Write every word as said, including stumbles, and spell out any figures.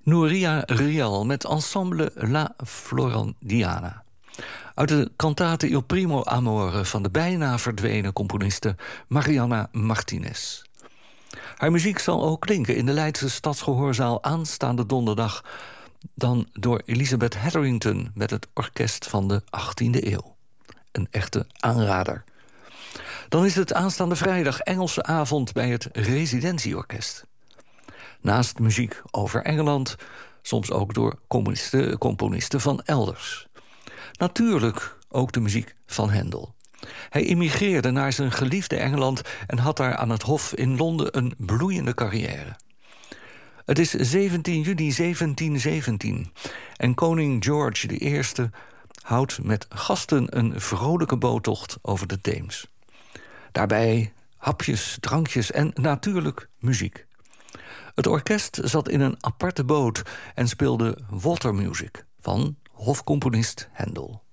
Nouria Rial met ensemble La Floridiana. Uit de cantate Il Primo Amore van de bijna verdwenen componiste Mariana Martinez. Haar muziek zal ook klinken in de Leidse Stadsgehoorzaal aanstaande donderdag, dan door Elizabeth Hetherington met het orkest van de achttiende eeuw. Een echte aanrader. Dan is het aanstaande vrijdag Engelse avond bij het Residentieorkest. Naast muziek over Engeland, soms ook door componisten, componisten van elders. Natuurlijk ook de muziek van Händel. Hij emigreerde naar zijn geliefde Engeland en had daar aan het Hof in Londen een bloeiende carrière. Het is zeventien juni zeventienhonderdzeventien en koning George de Eerste houdt met gasten een vrolijke boottocht over de Theems. Daarbij hapjes, drankjes en natuurlijk muziek. Het orkest zat in een aparte boot en speelde water music van hofcomponist Händel.